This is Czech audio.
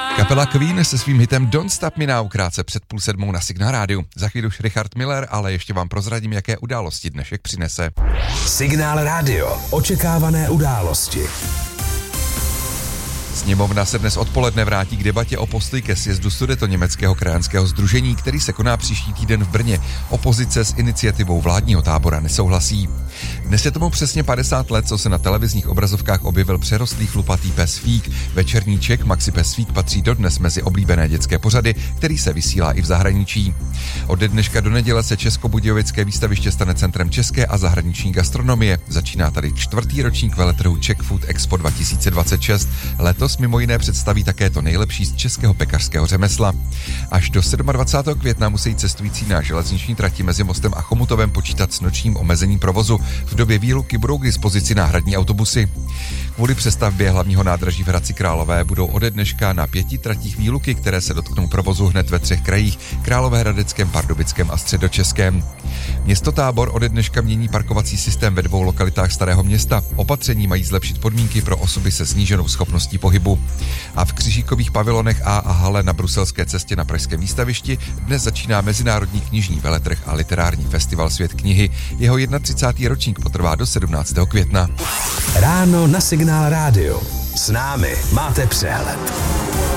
Kapela Queen se svým hitem Don't Stop Me Now krátce před 6:30 na Signál rádiu. Za chvíli už Richard Miller, ale ještě vám prozradím, jaké události dnešek přinese. Signál rádio. Očekávané události. Sněmovna se dnes odpoledne vrátí k debatě o postoji ke sjezdu Sudetoněmeckého krajanského sdružení, který se koná příští týden v Brně. Opozice s iniciativou vládního tábora nesouhlasí. Dnes je tomu přesně 50 let, co se na televizních obrazovkách objevil přerostlý chlupatý pes Fík. Večerní Čech Maxi pes Fík patří dodnes mezi oblíbené dětské pořady, který se vysílá i v zahraničí. Od dneška do neděle se Českobudějovické výstaviště stane centrem české a zahraniční gastronomie. Začíná tady 4. ročník veletrhu Czech Food Expo 2026. Letos mimo jiné představí také to nejlepší z českého pekařského řemesla. Až do 27. května musí cestující na železniční trati mezi Mostem a Chomutovem počítat s nočním omezením provozu. V době výluky budou k dispozici náhradní autobusy. Kvůli přestavbě hlavního nádraží v Hradci Králové budou ode dneška na 5 tratích výluky, které se dotknou provozu hned ve 3 krajích: Královéhradeckém, Pardubickém a Středočeském. Město Tábor ode dneška mění parkovací systém ve 2 lokalitách Starého Města. Opatření mají zlepšit podmínky pro osoby se sníženou schopností pohybu. A v Křižíkových pavilonech a hale na Bruselské cestě na pražském výstavišti dnes začíná Mezinárodní knižní veletrh a literární festival Svět knihy. Jeho 31. ročník potrvá do 17. května. Ráno na Signál rádio. S námi máte přehled.